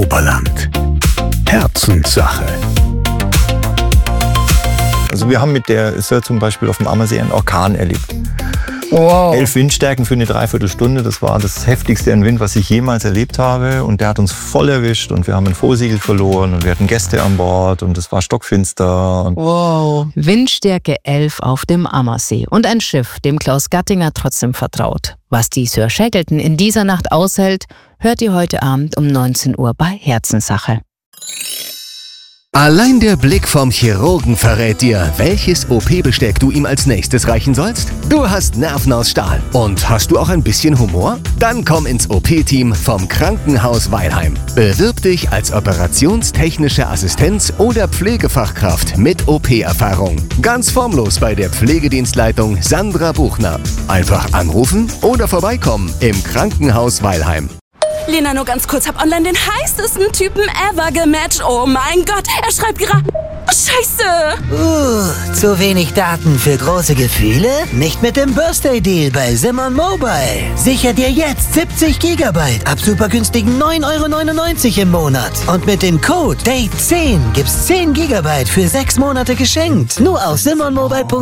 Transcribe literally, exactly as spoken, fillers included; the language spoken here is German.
Fieberland. Herzenssache. Also wir haben mit der Sir zum Beispiel auf dem Ammersee einen Orkan erlebt. Wow. Elf Windstärken für eine Dreiviertelstunde, das war das heftigste an Wind, was ich jemals erlebt habe. Und der hat uns voll erwischt und wir haben ein Vorsegel verloren und wir hatten Gäste an Bord und es war stockfinster. Und Wow. Windstärke elf auf dem Ammersee und ein Schiff, dem Klaus Gattinger trotzdem vertraut. Was die Sir Shackleton in dieser Nacht aushält, hört ihr heute Abend um neunzehn Uhr bei Herzenssache. Allein der Blick vom Chirurgen verrät dir, welches O P-Besteck du ihm als nächstes reichen sollst. Du hast Nerven aus Stahl. Und hast du auch ein bisschen Humor? Dann komm ins O P-Team vom Krankenhaus Weilheim. Bewirb dich als operationstechnische Assistenz oder Pflegefachkraft mit O P-Erfahrung. Ganz formlos bei der Pflegedienstleitung Sandra Buchner. Einfach anrufen oder vorbeikommen im Krankenhaus Weilheim. Lena, nur ganz kurz, hab online den heißesten Typen ever gematcht. Oh mein Gott, er schreibt gerade... Oh, Scheiße! Uh, zu wenig Daten für große Gefühle? Nicht mit dem Birthday-Deal bei Simon Mobile. Sicher dir jetzt siebzig Gigabyte ab super günstigen neun Euro neunundneunzig im Monat. Und mit dem Code D A T E zehn gibt's zehn Gigabyte für sechs Monate geschenkt. Nur auf simon mobile punkt de.